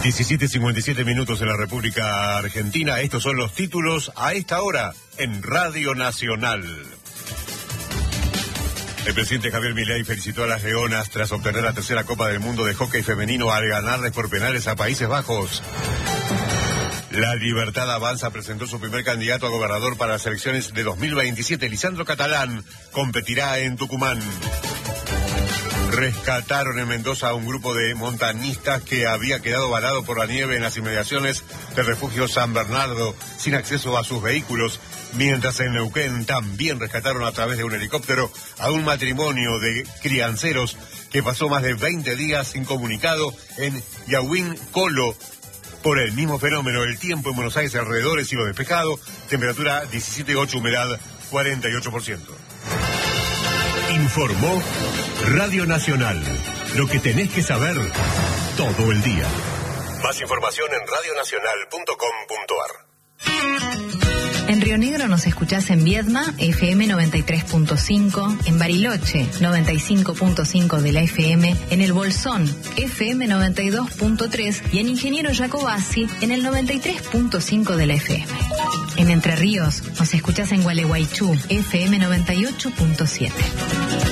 17:57 minutos en la República Argentina. Estos son los títulos a esta hora en Radio Nacional. El presidente Javier Milei felicitó a las Leonas tras obtener la tercera Copa del Mundo de Hockey Femenino al ganarles por penales a Países Bajos. La Libertad Avanza presentó su primer candidato a gobernador para las elecciones de 2027. Lisandro Catalán competirá en Tucumán. Rescataron en Mendoza a un grupo de montañistas que había quedado varado por la nieve en las inmediaciones del refugio San Bernardo, sin acceso a sus vehículos, mientras en Neuquén también rescataron a través de un helicóptero a un matrimonio de crianceros que pasó más de 20 días incomunicado en Yahuín Colo por el mismo fenómeno. El tiempo en Buenos Aires alrededor es cielo despejado, temperatura 17,8, humedad 48%. Informó Radio Nacional. Lo que tenés que saber todo el día. Más información en radionacional.com.ar. En Río Negro nos escuchás en Viedma, FM 93.5, en Bariloche, 95.5 de la FM, en El Bolsón, FM 92.3 y en Ingeniero Jacobasi, en el 93.5 de la FM. En Entre Ríos nos escuchás en Gualeguaychú, FM 98.7.